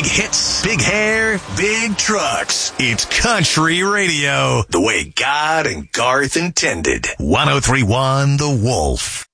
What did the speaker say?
Big hits, big hair, big trucks. It's country radio, the way God and Garth intended. 103.1 The Wolf.